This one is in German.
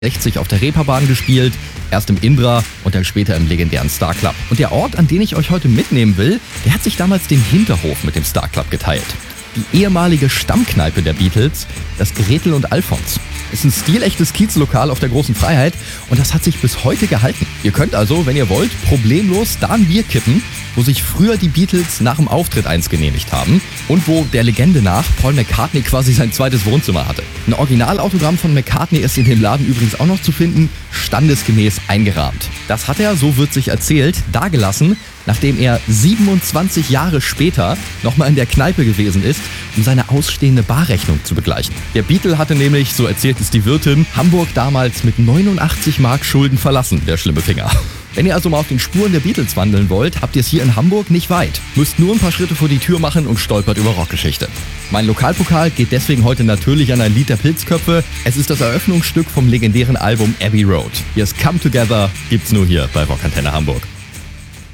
60 auf der Reeperbahn gespielt, erst im Indra und dann später im legendären Star Club. Und der Ort, an den ich euch heute mitnehmen will, der hat sich damals den Hinterhof mit dem Star Club geteilt. Die ehemalige Stammkneipe der Beatles, das Gretel und Alfons. Ist ein stilechtes Kiezlokal auf der Großen Freiheit und das hat sich bis heute gehalten. Ihr könnt also, wenn ihr wollt, problemlos da ein Bier kippen, wo sich früher die Beatles nach dem Auftritt eins genehmigt haben und wo der Legende nach Paul McCartney quasi sein zweites Wohnzimmer hatte. Ein Originalautogramm von McCartney ist in dem Laden übrigens auch noch zu finden, standesgemäß eingerahmt. Das hat er, so wird sich erzählt, dagelassen, nachdem er 27 Jahre später nochmal in der Kneipe gewesen ist, um seine ausstehende Barrechnung zu begleichen. Der Beatle hatte nämlich, so erzählt es die Wirtin, Hamburg damals mit 89 Mark Schulden verlassen, der schlimme Finger. Wenn ihr also mal auf den Spuren der Beatles wandeln wollt, habt ihr es hier in Hamburg nicht weit. Müsst nur ein paar Schritte vor die Tür machen und stolpert über Rockgeschichte. Mein Lokalpokal geht deswegen heute natürlich an ein Lied der Pilzköpfe. Es ist das Eröffnungsstück vom legendären Album Abbey Road. Hier ist Come Together, gibt's nur hier bei Rockantenne Hamburg.